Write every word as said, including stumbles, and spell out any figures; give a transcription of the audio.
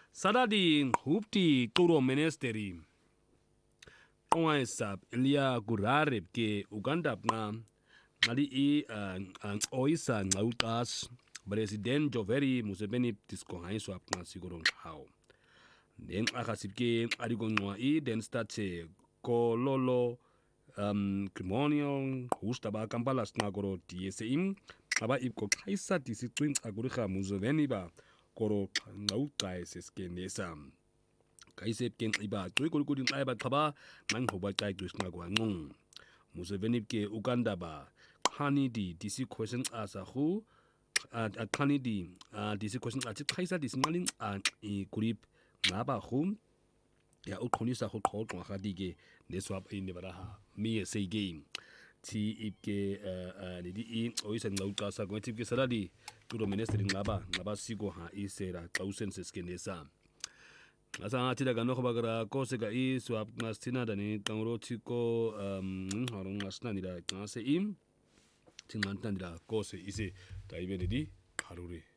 Sadadi hupti turo ministeri. Ongai sab Elia Gurareb ke Uganda na ngadi i oisa ngautas President Joveri Museveni diskongai swap na sigurong how. Den akasip ke adigonwa i den state kololo um criminal hustaba kampalas na goro tieseim aba ipko kaisa disitwin aguriha Museveni ba koro ngautai seskenesa. Kaisep ken iba tuikul kudin aiba taba nang hoba tai tuisna gwa ngong. Museveni ke Uganda ba khani di disi question asa hu at khani di disi question at kaisa dismalin an i kurip ngaba hu ya ukhonisa ho khot ngwa khadige neswap in baraha mi say game ti ipke ni di i oisa ngauta sa gwetip ke saladi turo ministry ngaba ngaba sigo ha isera thousand seskenesa. Asa tida gano bagara ko se ga i swap ngastina dani tangro tiko um harung ngasna ni da ngase im tingan tandira ko se ise taibeni di harure